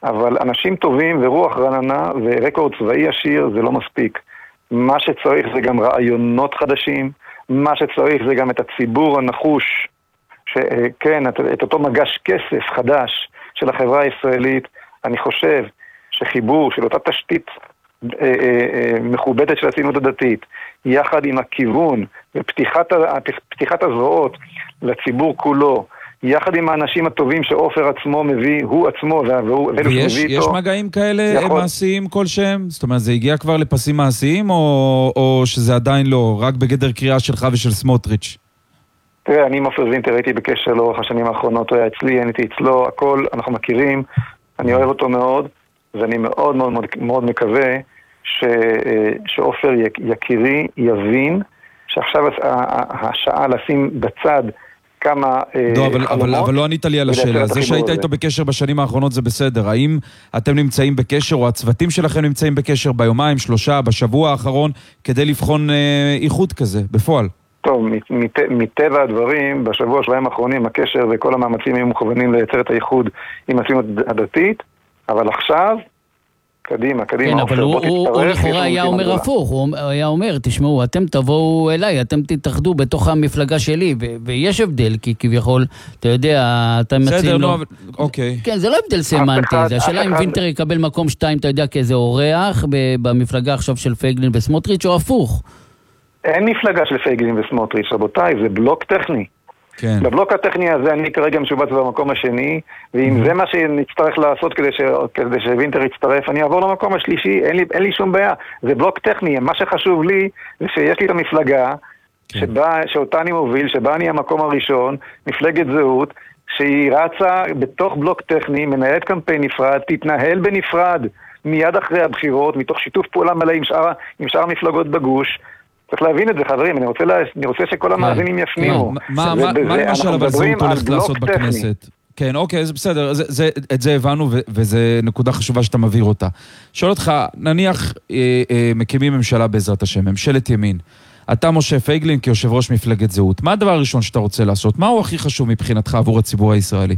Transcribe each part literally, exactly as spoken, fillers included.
אבל אנשים טובים ורוח רעננה ורקורד צבאי עשיר זה לא מספיק. מה שצריך זה גם רעיונות חדשים, מה שצריך זה גם את הציבור הנחוש, שכן, את, את אותו מגש כסף חדש של החברה הישראלית. אני חושב שחיבור של אותה תשתית אה, אה, מכובדת של הציונות הדתית, יחד עם הכיוון ופתיחת פתיחת הזרועות לציבור כולו, יחד עם האנשים הטובים שאופר עצמו מביא, הוא עצמו, ויש יש מגעים כאלה יכול... מעשיים כלשהם? זאת אומרת, זה הגיע כבר לפסים מעשיים, או, או שזה עדיין לא, רק בגדר קריאה שלך ושל סמוטריץ'? תראה, אני עם עופר וינטר הייתי בקשר לאורך השנים האחרונות, הוא היה אצלי, אני הייתי אצלו, הכל, אנחנו מכירים, אני אוהב אותו מאוד, ואני מאוד מאוד מאוד, מאוד מקווה ש, שעופר יקירי יבין שעכשיו השעה לשים בצד כמה לא, אבל, אבל, אבל לא ענית לי על השאלה. זה שהיית איתו בקשר בשנים האחרונות זה בסדר. האם אתם נמצאים בקשר, או הצוותים שלכם נמצאים בקשר ביומיים, שלושה, בשבוע האחרון, כדי לבחון אה, איחוד כזה, בפועל? טוב, מת, מטבע הדברים, בשבוע, שבועיים האחרונים, הקשר וכל המאמצים היו מכוונים לייצר את האיחוד עם הציונות הדתית, אבל עכשיו, קדימה, קדימה. כן, אבל הוא, הוא, הוא לכאורה היה אומר הפוך, הוא היה אומר, תשמעו, אתם תבואו אליי, אתם תתאחדו בתוך המפלגה שלי, ו- ויש הבדל, כי כביכול, אתה יודע, אתה מציל לו... אוקיי. כן, זה לא הבדל סמנטי, זה השאלה אם וינטר יקבל מקום שתיים, אתה יודע, כאיזה אורח במפלגה עכשיו של פייגלין וסמוטריץ', או הפוך. אין מפלגה של פייגלין וסמוטריץ', רבותיי, זה בלוק טכני. כן. בבלוק הטכני הזה אני כרגע משובץ במקום השני, ואם mm-hmm. זה מה שנצטרך לעשות כדי, ש... כדי שווינטר יצטרף, אני אעבור למקום השלישי, אין לי, אין לי שום בעיה. זה בלוק טכני, מה שחשוב לי זה שיש לי את המפלגה, כן. שבה, שאותה אני מוביל, שבה אני המקום הראשון, מפלגת זהות, שהיא רצה בתוך בלוק טכני, מנהלת קמפיין נפרד, תתנהל בנפרד מיד אחרי הבחירות, מתוך שיתוף פעולה מלא עם שאר, עם שאר המפלגות בגוש. צריך להבין את זה, חברים, אני רוצה, לה... אני רוצה שכל המאזינים יפנימו. מה למשל אבל זהות הולכת לעשות בכנסת? כן, אוקיי, זה בסדר, זה, זה, את זה הבנו, ו- וזה נקודה חשובה שאתה מבהיר אותה. שואל אותך, נניח אה, אה, מקימים ממשלה בעזרת השם, ממשלת ימין. אתה משה פייגלין כיושב ראש מפלגת זהות. מה הדבר הראשון שאתה רוצה לעשות? מה הוא הכי חשוב מבחינתך עבור הציבור הישראלי?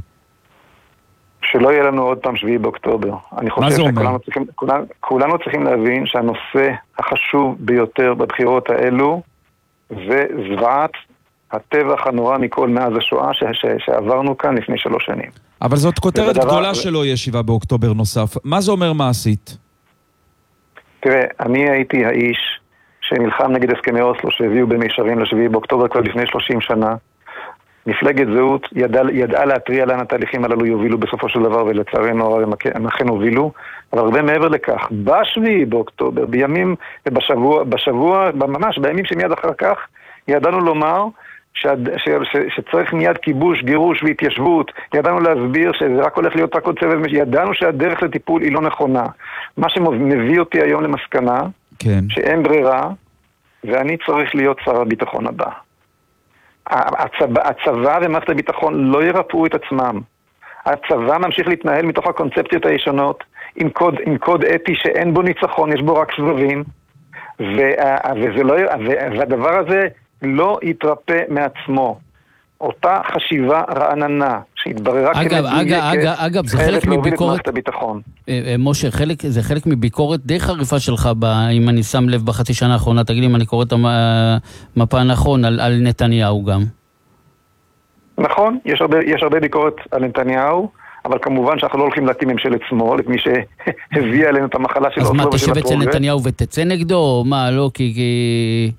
שלא יהיה לנו עוד פעם שביעי באוקטובר. אני חושב שכולנו צריכים, כולנו, כולנו צריכים להבין שהנושא החשוב ביותר בבחירות האלו זה זוועת הטבח הנורא מכל מאז השואה ש- ש- שעברנו כאן לפני שלוש שנים. אבל זאת כותרת ובדבר... גדולה שלא יהיה שבעה באוקטובר נוסף. מה זה אומר מעשית? תראה, אני הייתי האיש שנלחם נגד הסכמי אוסלו שהביאו במישרין לשביעי באוקטובר כבר לפני שלושים שנה. מפלגת זהות ידעה, ידעה להטריע לאן התהליכים הללו יובילו בסופו של דבר, ולצערנו הם אכן הובילו, אבל הרבה מעבר לכך, בשביעי באוקטובר, בימים, בשבוע, בשבוע, ממש בימים שמיד אחר כך, ידענו לומר ש, ש, ש, שצריך מיד כיבוש, גירוש והתיישבות, ידענו להסביר שזה רק הולך להיות רק עוד סבב, ידענו שהדרך לטיפול היא לא נכונה. מה שמביא אותי היום למסקנה, כן. שאין ברירה, ואני צריך להיות שר הביטחון הבא. הצבא, הצבא ומערכת הביטחון לא ירפאו את עצמם. הצבא ממשיך להתנהל מתוך הקונספציות הישנות, עם קוד, עם קוד אתי שאין בו ניצחון, יש בו רק סבבים, וזה לא, והדבר הזה לא יתרפא מעצמו. אותה חשיבה רעננה שהתבררה כמדויקת, אגב, זה חלק מביקורת, משה, חלק, זה חלק מביקורת די חריפה שלך, אם אני שם לב בחצי שנה האחרונה, תגיד לי אם אני קורא את המפה הנכון, על, על נתניהו גם. נכון, יש הרבה, יש הרבה ביקורת על נתניהו, אבל כמובן שאנחנו לא הולכים להקים ממשלת שמאל, את מי שהביא עלינו את המחלה של אוסלו ושל הפרוגרס. אז מה, תשב אצל נתניהו ותצא נגדו, או מה, לא, כי... כי...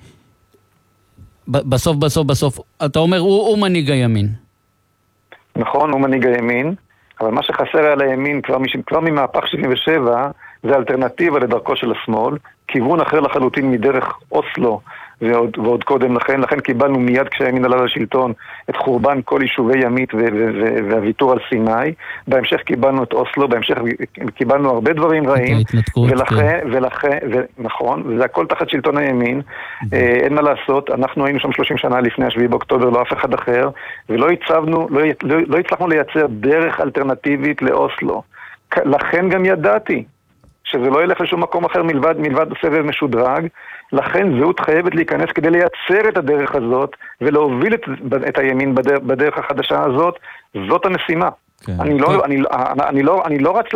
בסוף, בסוף, בסוף, אתה אומר, הוא, הוא מנהיג הימין. נכון, הוא מנהיג הימין, אבל מה שחסר על הימין כבר, כבר ממהפך שבעים ושבע, זה אלטרנטיבה לדרכו של השמאל, כיוון אחר לחלוטין מדרך אוסלו, ועוד, ועוד קודם לכן, לכן קיבלנו מיד כשהימין עלה לשלטון את חורבן כל יישובי ימית ו- ו- ו- והוויתור על סיני, בהמשך קיבלנו את אוסלו, בהמשך קיבלנו הרבה דברים רעים, ולכן, ולכן, ו- נכון, וזה הכל תחת שלטון הימין, אה, אין מה לעשות, אנחנו היינו שם שלושים שנה לפני השביעי באוקטובר, לא אף אחד אחר, ולא הצבנו, לא, לא, לא הצלחנו לייצר דרך אלטרנטיבית לאוסלו, לכן גם ידעתי, שזה לא ילך לשום מקום אחר מלבד, מלבד סבב משודרג, לכן זהות חייבת להיכנס כדי לייצר את הדרך הזאת, ולהוביל את, את הימין בדרך, בדרך החדשה הזאת, זאת המשימה. כן. אני, לא, אני, אני, לא, אני לא רץ